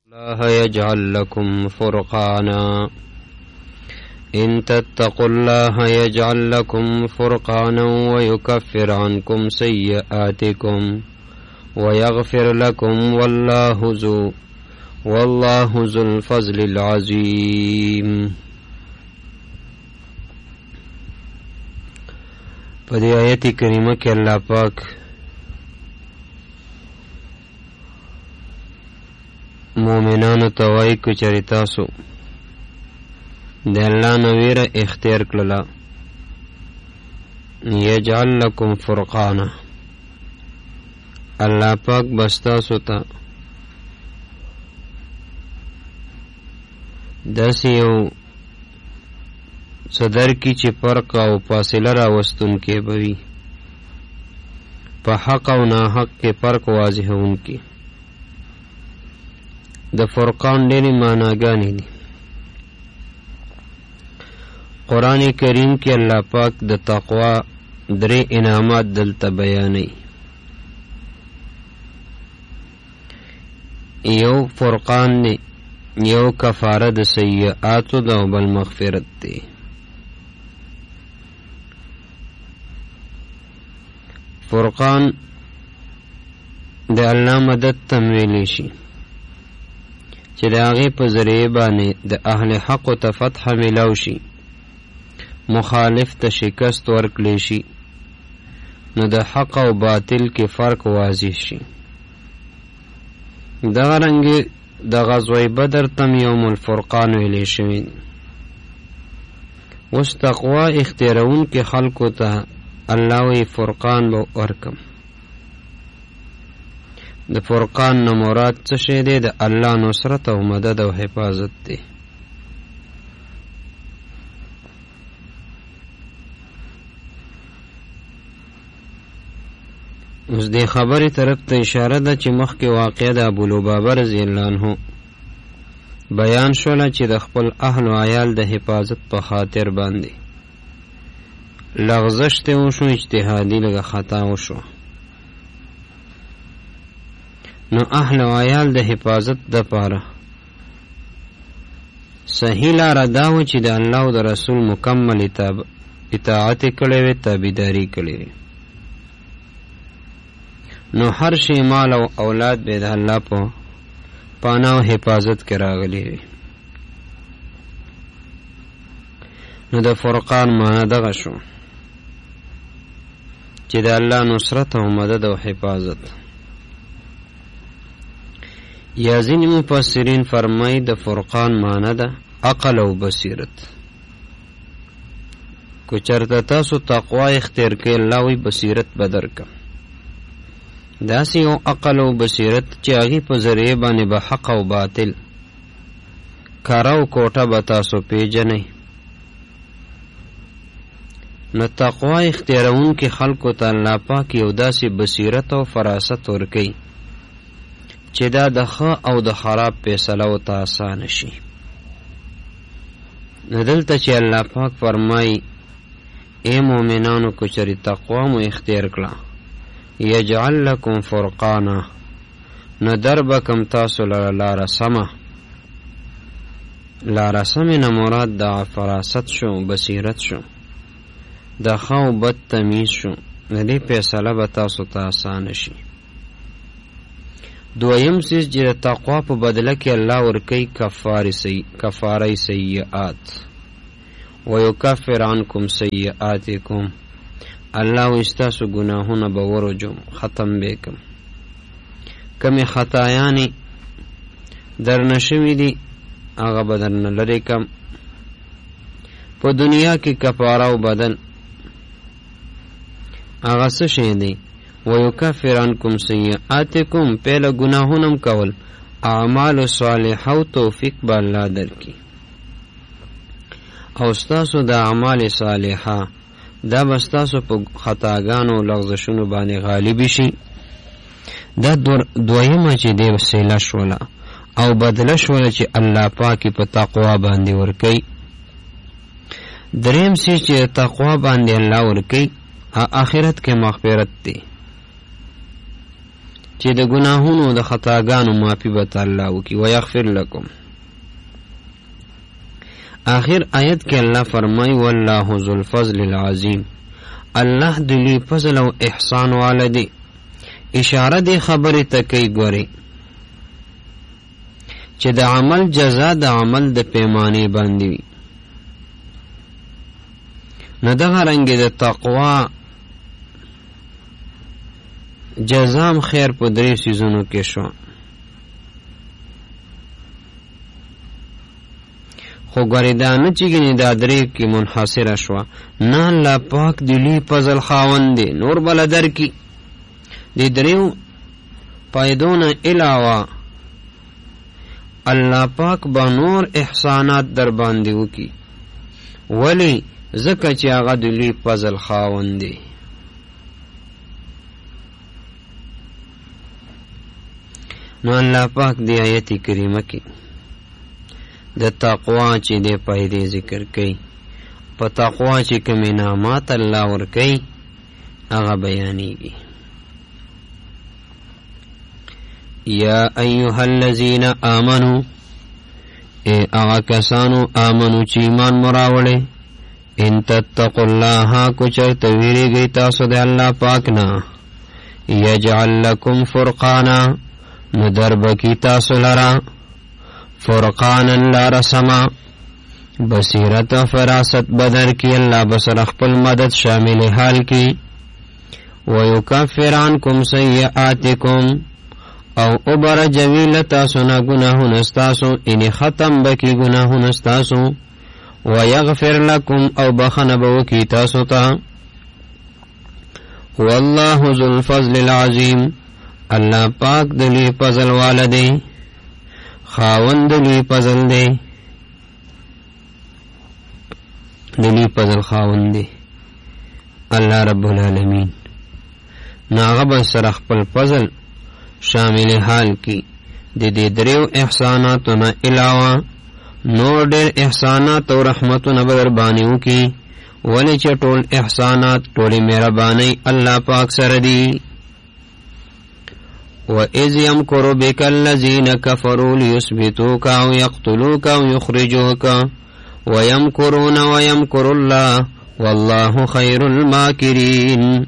الله يجعل لكم فرقانا إن تتقوا الله يجعل لكم فرقانا ويكفر عنكم سيئاتكم ويغفر لكم والله ذو الفضل العظيم. پدې آیت کریمه کې الله پاک مومنانو ته وایي که چېرې تاسو د الله نه ویره اختیار کړله یجعل لکم فرقانا، الله پاک بس تاسو ته داسې یو څه درکړي چې فرق او فاصله راوستونکی به وي، په حق او ناحق کې فرق واضحونکی. د فرقان ډېرې معناګانې دي. قرآن کریم کې الله پاک د تقوا 3 انعامات دلته بیانوي. یو فرقان دی، یو کفاره د سیئاتو ده او بل مغفرت دی. فرقان د الله مدد تم ویلی شي چې د هغې په ذریعه باندې د اهل حقو ته فتح میلاو شي، مخالف ته شکست ورکړلی شي، نو د حق او باطل کې فرق واضح شي. دغه رنګې د غزوه بدر تم یوم الفرقان ویلی شوي. اوس تقوا اختیارونکي خلکو ته الله وی فرقان به ورکم. د فرقان نه مراد څه شی دی؟ د الله نصرت او مدد او حفاظت دی. اوس دې خبرې طرف ته اشاره ده چې مخکې واقعه د ابولبابه رضی الله عنه بیان شوله چې د خپل اهل و عیال د حفاظت په خاطر باندې لغزش ته وشو، اجتهادي لږه خطا وشو. نو اهل و عیال د حفاظت د پاره صحیح لاره دا و چې د الله او د رسول مکمل اطاعت کړی وي، تابعداري کړی وي. نو هر شی مال او اولاد به د الله په پانا او حفاظت کې راغلی وي. نو د فرقان معنی دغه شو چې د الله نصرت او مدد او حفاظت. یا ځینې مفسرین فرمایي د فرقان معنی ده عقل او بصیرت. که چېرته تاسو تقوا اختیار کړئ، الله وایي بصیرت به درکړم. داسې یو عقل او بصیرت چې هغې په ذریعه باندې به حق او باطل کاره او کوټه به تاسو پیژنئ. نو تقوا اختیارونکي خلکو ته الله پاک یو داسې بصیرت او فراست ورکوي چې دا د ښه او د خراب فیصله ورته اسانه شي. نو دلته چې الله پاک فرمایي ای مؤمنانو که چېرې تقوا مو اختیار کړه یجعل لکم فرقانا، نو در به کم تاسو لره لاره سمه. لاره سمې نه مراد د فراست شو، بصیرت شو، د ښه او بد تمیز شو. د دې فیصله به تاسو ته اسانه شي. دویم څیز چې د تقوا په بدله کې الله ورکوي کفاره سیئات ویکفر عنکم سیئاتکم. الله وایي ستاسو ګناهونه به ورجم، ختم به کم. کمې خطایانې درنه شوي دي هغه به درنه لرې کم. په دنیا کې کفاره او بدل هغه څه شی دی؟ ویکفر عنکم سیئاتکم، پهله ګناهونه کول، اعمال صالحه او توفیق به الله درکړي. او ستاسو د اعمال صالحه دا به ستاسو په خطاګانو او لغزشونو باندې غالب شي. دا دویمه چې دی وسیله شوله او بدله شوله چې الله پاک په تقوا باندې ورکوي. دریم څیز چې تقوا باندې الله ورکوي آخرت کې مغفرت دی. چې د ګناهونو د خطاګانو معافي به الله وکړي ويغفر لكم. آخر آیت کې الله فرمای والله ذو الفضل العظیم، الله د لوی فضل او احسان والا دی. اشاره دی خبرې ته کوي ګورئ چې د عمل جزا د عمل د پیمانې باندې وي. نو دغه رنګې د تقوا جزام خیر په درې سیزونو کې شو. خو ګورې دا نه چې ګنې دا درې کې منحصره شوه، نه الله پاک د لوی فضل خاوند دی، نور بله درکي. د دریو فایدو نه علاوه الله پاک به نور احسانات در باندې وکړي. ولی؟ ځکه چې هغه د لوی فضل خاوند دی. نو الله پاک دی آیت کریمه کې د تقوا چې دی فائدې ذکر کوي. په تقوا چې کوم انعامات الله ورکوي هغه بیانېږي. یا ایها الذین آمنو، ای هغه کسانو آمنو چې ایمان مراوړئ، ان تتقوا الله کو چرته ویریږئ تاسو د الله پاک نه، یجعل لکم فرقانا نو دربکی تاسو لرا فرقانا لار سما، بصیرت و فراست بدر کی اللہ بسر خپل مدد شامل حال کی، ویکفر عنکم سیئاتکم او ابر جویل تاسو نا گناہ نستاسو انی ختم بکی گناہ نستاسو، ویغفر لکم او بخنبو کی تاسو تا، واللہ ذو الفضل العظیم، اللہ پاک دلی فضل والدے خاوند دلی فضل دے، دلی فضل خاوند دے اللہ رب العالمین. ناغب سر خپل فضل شامل حال کی دے دریو احساناتنا علاوہ نور ډیر احسانات او رحمتونه بدر بانیو کی، ولی چه ټول احسانات ټولی مهربانی اللہ پاک سر دی. وَإِذْ يَمْكُرُ بِكَ الَّذِينَ كَفَرُوا لِيُثْبِتُوكَ أَوْ يَقْتُلُوكَ أَوْ يُخْرِجُوكَ وَيَمْكُرُونَ وَيَمْكُرُ اللَّهُ وَاللَّهُ خَيْرُ الْمَاكِرِينَ.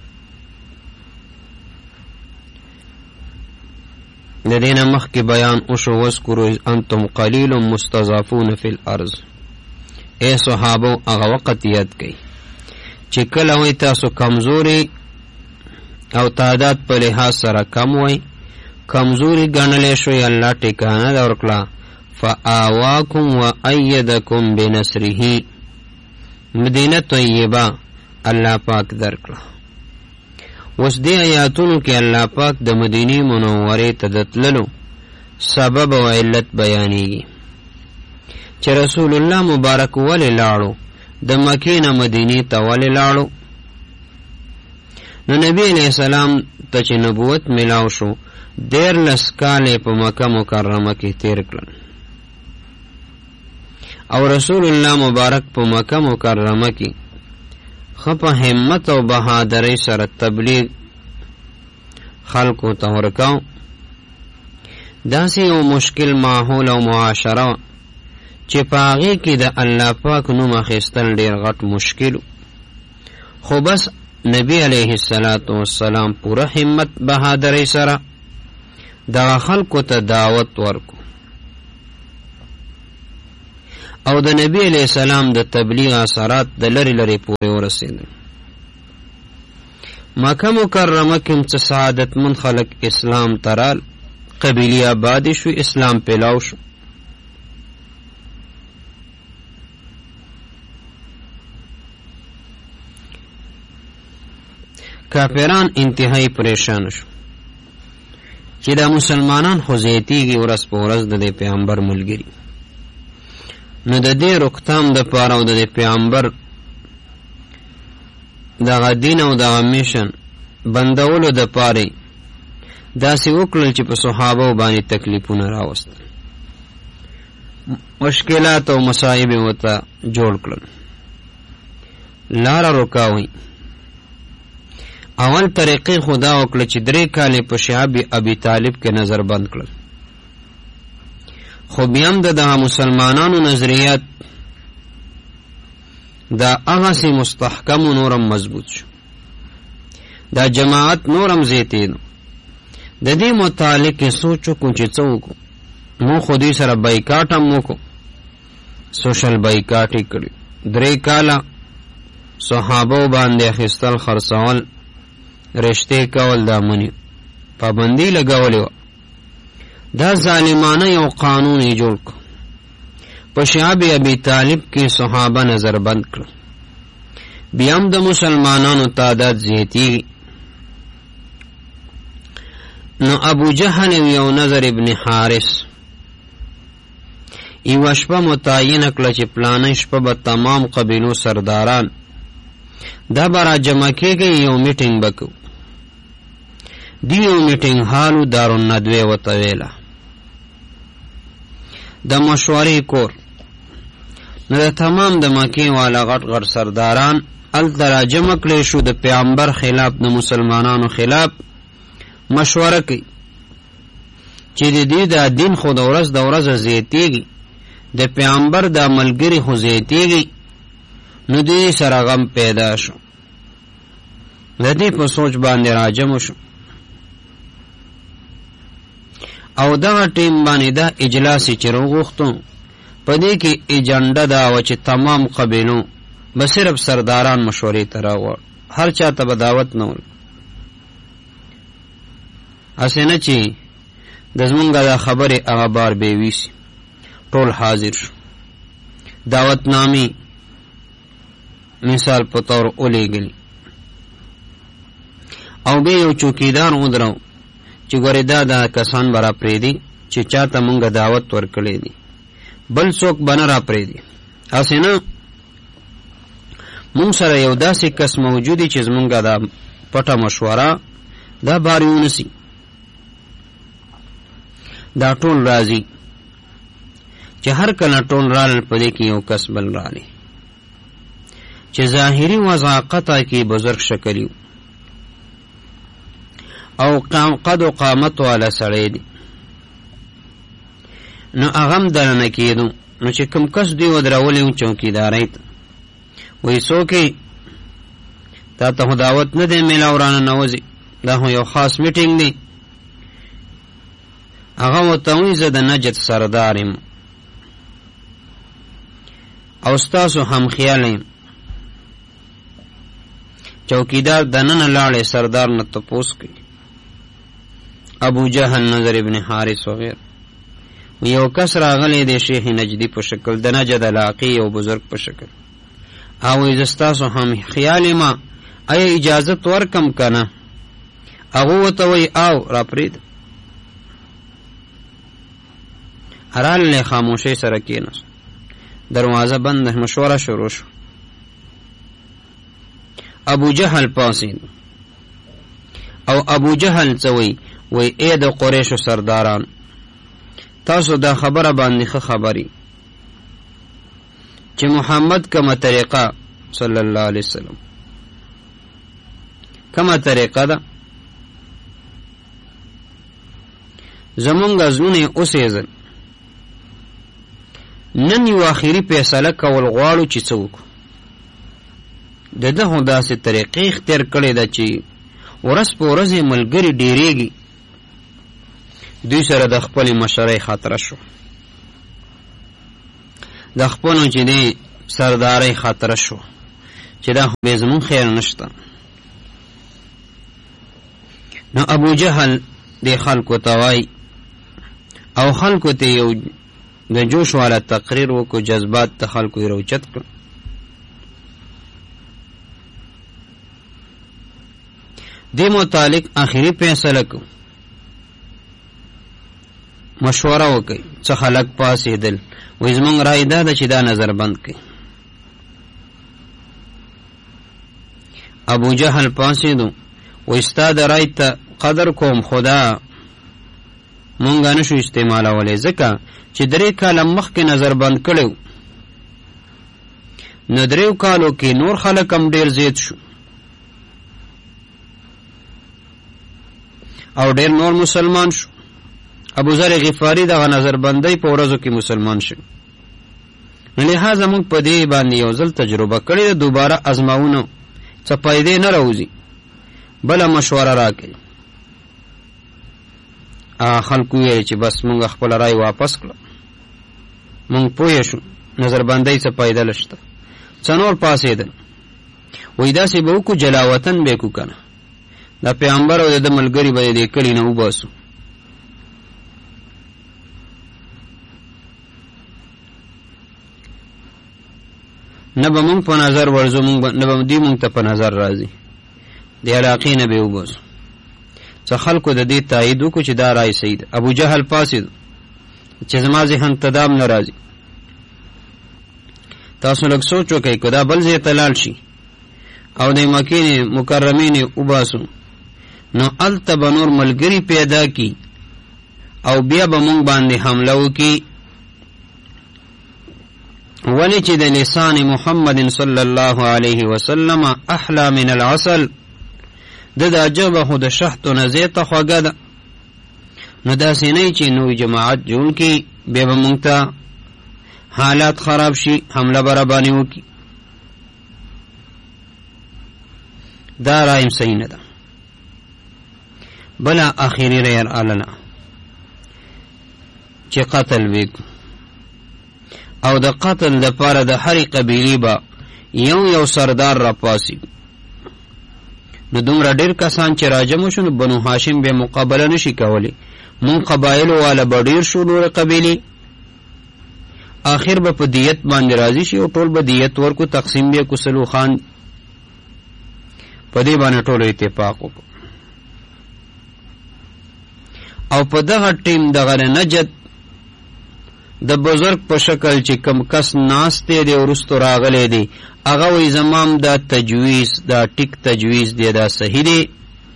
لدينا مخک بیان اشو وذکروا اذ انتم قلیل مستضعفون فی الارض. اے صحابو اغا وقت یاد کئی چی کلوی تاسو کمزوری او تعداد په لحاظ سره کم وای، کمزوری گنلی شوی اللہ ٹکانا دورکلا، فآواکم و ایدکم بنصره، مدینہ طیبہ اللہ پاک درکلا. وس دی آیاتونو کې الله پاک د مدینی منورې ته د تللو سبب او علت بیانېږي چې رسول الله مبارک ولې لاړو، د مکې نه مدینې ته ولې لاړو. نو نبی علیہ السلام ته چې نبوت ملاو شو 13 کاله په مکه مکرمه کې تیر کړل، او رسول الله مبارک په مکه مکرمه کې خپا همت او بہادری سره تبلیغ خلقو ته ورکاو. داسې یو مشکل ماحول او معاشره چې په هغې کې د الله پاک نوم اخیستل ډېر غټ مشکل، خو بس نبی علیه السلام پوره همت بہادری سره دغه خلقو ته دعوت ورکو، او د نبی علیہ السلام د تبلیغ اثرات د لری لری پورې ورسېدل. مکه مکرمه کې څه سعادتمند خلک اسلام ترال، قبیلی آبادی شو، اسلام پیلاو شو. کافران انتهایی پریشان شو چې دا مسلمانان خو زیاتیږي ورځ په ورځ د پیغمبر ملګري. نو د دې روکتام د پاره او د پیغمبر دغه دین او دغه میشن بندولو د پاره داسې وکړل چې په صحابه باندې تکلیفونه راوستل، مشکلات او مصائب وته جوړ کړل، لار روکاوي. اول طریقې خدا وکړه چې 3 کاله په شعب ابي طالب کې نظر بند کړل، خو بیا هم د مسلمانانو نظریات دا هغه سي مستحکم و نورم مضبوط شو، دا جماعت نورم زیتین. د دې متعلق سوچو کو چې څه وکړو، مو خو دې سره بایکاټ هم وکړو، سوشل بایکاټ یې کړی. 3 کاله صحابو باندې اخیستل، خرڅول، رشتې کول، دا منی پابندي لګولې وه. دا ظالمانه یو قانون یې جوړ کړ. په شعب ابي طالب کې صحابه نظر بند کړ. بیا هم د مسلمانانو تعداد زیاتیږي. نو ابو جهل یو نظر ابن حارث یوه شپه متعینه کړه چې پلانه شپه به تمام قبیلو سرداران دا به را جمع کېږي، یو میټینګ به کوو. دی یو میټینګ حالو دارالندوې ورته ویله، د مشورې کور. نو د تمام د مکې والا غټ غټ سرداران هلته را جمع کړی شو، د پیغمبر خلاف، د مسلمانانو خلاف مشوره کوي چې د دې دا دین خو د ورځ زیاتېږي، د پیغمبر دا ملګري خو زیاتېږي. نو دې سره غم پیدا شو، د دې په سوچ باندې را جمع شو او دغه ټیم باندې دا اجلاس چې راوغوښتو، په دې کې ایجنډه دا وه چې تمام قبیلو به صرف سرداران مشورې ته راوړ، هر چا ته به دعوت نه ول. هسې نه چې د زمونږ دا خبرې هغه بار بیویسي. ټول حاضر شو، دعوتنامې مثال په طور ولیږلي، او بیا یو چوکیدار ودرو چې ګورې دا کسان به را پرېږدي چې چا ته مونږ دعوت ورکړی دی، بل څوک به نه را پرېږدي. هسې نه مونږ سره یو داسې کس موجود دی چې زمونږ دا پټه مشوره دا بار ونیسي. دا ټول راځي چې هر کله ټول رالل، په دې کې یو کس بل رالی چې ظاهري وضاقته کې بزرګ شکلیو او قد و قامت والا سړی دی. نو هغه دننه کېدو. نو چې کوم کس دوی ودرولی و چوکیدارۍ ته، وایي څوکې تا ته خو دعوت نه دی میلاو، رانه نوځي، دا خو یو خاص میټینګ دی. هغه ورته وایي زه د نجد سردار یم او ستاسو هم خیال یم. چوکیدار دننه لاړی، سردار نه تپوس کوي، ابو جهل، نظر ابن حارث وغیره. یو کس راغلی دی شیخ نجدی په شکل، د نجد علاقې یو بزرگ په شکل، او زه ستاسو هم خیال ما، ایا اجازت ورکم کنه؟ هغه ورته وایي او را پرېږده. هراله خاموشۍ سره کېناست، دروازه بند، مشوره شروع شو. ابو جهل پاسید او ابو جهل څه وایي؟ وایي ای د قریشو سرداران، تاسو دا خبره باندې ښه خبري چې محمد کومه طریقه صلی الله علیه وسلم کومه طریقه ده، زمونږ زړونه اوسېږل. نن یو آخري فیصله کول غواړو چې څه وکړو. د ده خو داسې طریقې اختیار کړې ده چې ورځ په ورځ یې ملګري ډېرېږي. دوی سره د خپلې مشرۍ خاطره شو، د خپلو چې دی سردارۍ خاطره شو چې دا خو بې زمون خیر نشته. نو ابو جهل دې خلکو ته وایي او خلکو ته یو د جوش والا تقریر وکړو، جذبات ته خلکو یې روچت کړ. دې متعلق آخري فیصله کو، مشوره وکړي. څه خلک پاسېدل، وایي زمونږ رای دا ده چې دا نظر بند کړي. ابو جهل پاسېدو، وایي ستا د رای ته قدر کوم، خدا مونږ نشو استعمالولی ځکه چې 3 کاله مخکې نظر بند کړی، نو 3 کالو کې نور خلک هم ډېر زیات شو. او ډیر نور مسلمان شو. ابو ذر غفاری دغه نظربندۍ په ورځو کې مسلمان شو. لہذا موږ په دې باندې یو ځل تجربه کړې، دوباره ازماونه څه پیدا نه راوځي، بل مشوره راکړي. خلکو یې چې بس موږ خپل رائے واپس کړه، موږ پوه شو نظربندۍ څه پیدا نشته. څنور پاسېدل وای داسې به وکړو جلاوطن به کو کنه، د پیغمبر او د ملګری به دې کلی نه وباسو. نه به مونږ په نظر ورځو، نه به دی مونږ ته په نظر راځي، د علاقې نه به وباسو. څه خلکو د دې تایید وکړو چې دا رای صحیح ده. ابو جهل پاسید چې زما ذهن تدام نه راځي، تاسو لږ سوچ وکئ که دا بل ځای ته لاړ شي او د مکې مکرمې نه وباسو نو هلته به نور ملګري پیدا کی او بیا به مونږ باندې حمله وکړي. ولی چې د لسان محمد صلی الله علیه وسلم احلا من العسل، د دا جبه خو د شهدو نه زیاته خوږه ده. نو داسې نه چې نوی جماعت جوړ کړي بیا به مونږ ته حالات خراب شي، حمله به راباندې وکړي. دا رایم صحیح نه ده. بله آخري رایه راغله چې قتل وکړو، او د قتل دپاره د هرې قبیلې به یو سردار را پاسي. نو دومره ډېر کسان چې راجمع شو نو بنو هاشم به مقابله نشي کولی، مونږ قبایلو والا به ډېر شو نور قبیلې، آخر به په دیت باندې راضي شي او ټول به دیت ورکو، تقسیم به کوسلو خان. په دې باندې ټولو اتفاق وکړو. او په دغه ټیم دغه نجد د بزرگ په شکل چې کم کس ناسته دی ورستو راغلی دی، هغه وی زمام دا تجویز، دا ټیک تجویز دی، دا صحیح دی.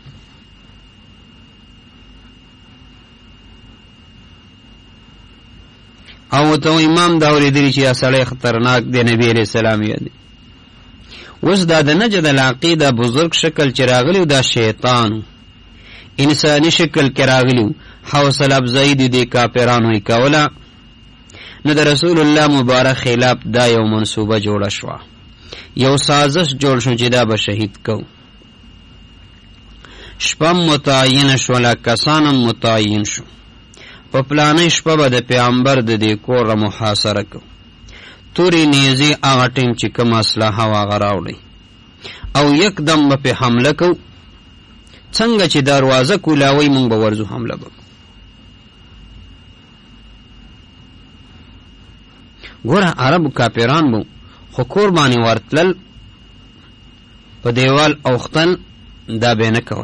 او ته امام دا اوریدلی چې یا سړی خطرناک دی، نبی علیہ السلام یې دی. اوس دا د نجد علاقې دا بزرگ شکل چې راغلی دا شیطان انسانی شکل کې راغلی، حوصله افزایی دی کافرانو یې کوله. نو د رسول الله مبارک خلاف دا یو منصوبه جوړه شوه، یو سازش جوړ شو چې دا به شهید کو. شپه متعین شوله، کسانم متعین شو. په پلانې شپه به د پیغمبر د دې کور محاصره کو. تورې نیزې هغه ټیم چې کوم اسلحه و هغه راوړئ او یک دم به پې حمله کو. څنګه چې دروازه کولاوئ موږ به ورځو حمله به. ګوره عربو کافران بو خو کور باندې ورتلل، په دیوال اوختل دا به نه کول.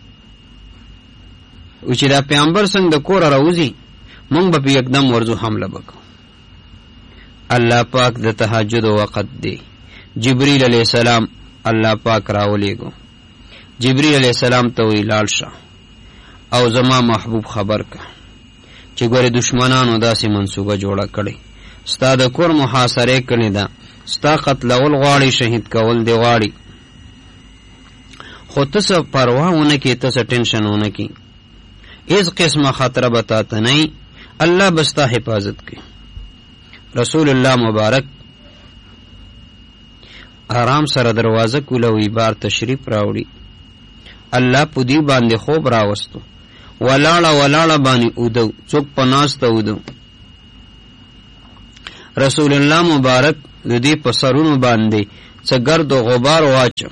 او چې دا پیغمبر څنګه د کوره راوځي موږ به په یکدم ورځو حمله وکړو. الله پاک د تهجد وخت دی، جبریل علیہ السلام الله پاک راولېږو. جبریل علیہ السلام ته وی لاړ شه او زما محبوب خبر کا چې ګوره دشمنانو داسې منصوبه جوړه کړې، ستا د کور محاصره کړې ده، ستا قتلول غواړي، شهید کول دی غواړي. خو ته څه پروا ونه کړې، ته څه ټینشن ونه کړې، هېڅ قسمه خطره به تا ته نه، الله به ستا حفاظت کوي. رسول الله مبارک آرام سره دروازه کولوي، بار تشریف راوړي. الله په دې باندې خوب راوستو، ولاړه باندې اودو، څوک په ناسته اودو. رسول الله مبارک د دې په سرونو باندې څه ګرد و غبار واچو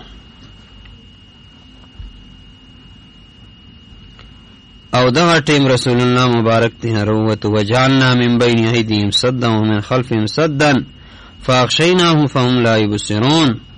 او دغه ټیم رسول الله مبارک ته روت وجعلنا من بین ایدیهم سدا ومن خلفهم سدا فاغشیناهم فهم لا یبصرون.